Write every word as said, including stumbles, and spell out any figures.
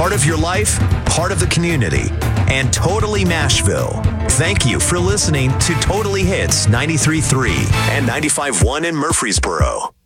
Part of your life, part of the community, and totally Nashville. Thank you for listening to Totally Hits ninety-three point three and ninety-five point one in Murfreesboro.